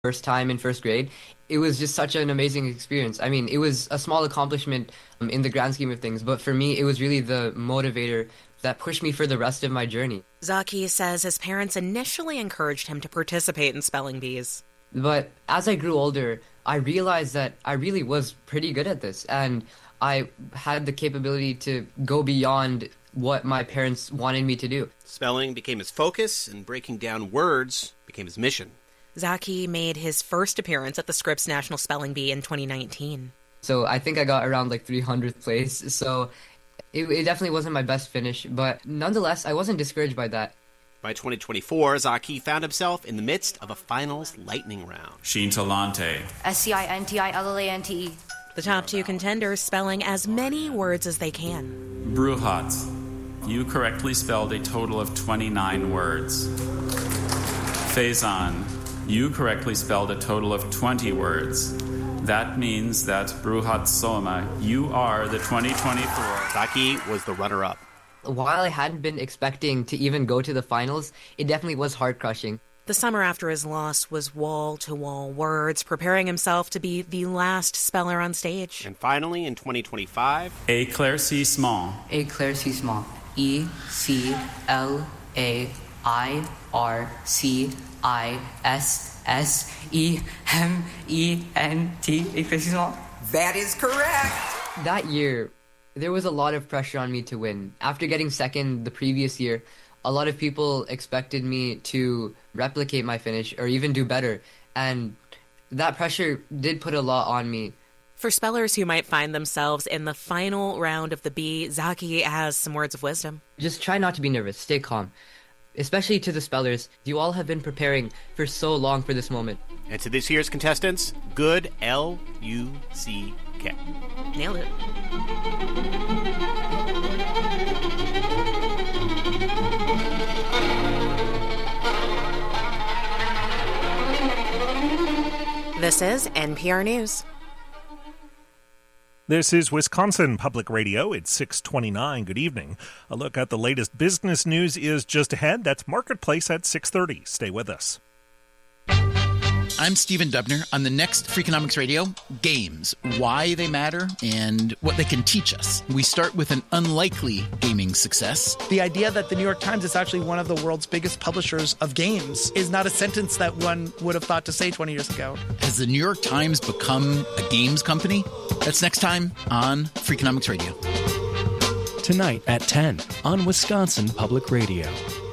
first time in first grade. It was just such an amazing experience. I mean, it was a small accomplishment in the grand scheme of things, but for me, it was really the motivator that pushed me for the rest of my journey. Zaki says his parents initially encouraged him to participate in spelling bees. But as I grew older, I realized that I really was pretty good at this, and I had the capability to go beyond what my parents wanted me to do. Spelling became his focus, and breaking down words became his mission. Zaki made his first appearance at the Scripps National Spelling Bee in 2019. So I think I got around like 300th place, so it definitely wasn't my best finish, but nonetheless, I wasn't discouraged by that. By 2024, Zaki found himself in the midst of a finals lightning round. Scintillante. Scintillante. The top two contenders spelling as many words as they can. Bruhat. You correctly spelled a total of 29 words. Faison. You correctly spelled a total of 20 words. That means that Bruhat Soma, you are the 2024. Zaki was the runner-up. While I hadn't been expecting to even go to the finals, it definitely was heart-crushing. The summer after his loss was wall-to-wall words, preparing himself to be the last speller on stage. And finally, in 2025... Éclaircissement. Éclaircissement. Eclaircissement. Éclaircissement. That is correct. That year, there was a lot of pressure on me to win. After getting second the previous year, a lot of people expected me to replicate my finish or even do better. And that pressure did put a lot on me. For spellers who might find themselves in the final round of the bee, Zaki has some words of wisdom. Just try not to be nervous. Stay calm. Especially to the spellers, you all have been preparing for so long for this moment. And to this year's contestants, good L-U-C-K. Nailed it. This is NPR News. This is Wisconsin Public Radio. It's 6:29. Good evening. A look at the latest business news is just ahead. That's Marketplace at 6:30. Stay with us. I'm Stephen Dubner. On the next Freakonomics Radio, games, why they matter, and what they can teach us. We start with an unlikely gaming success. The idea that the New York Times is actually one of the world's biggest publishers of games is not a sentence that one would have thought to say 20 years ago. Has the New York Times become a games company? That's next time on Freakonomics Radio. Tonight at 10 on Wisconsin Public Radio.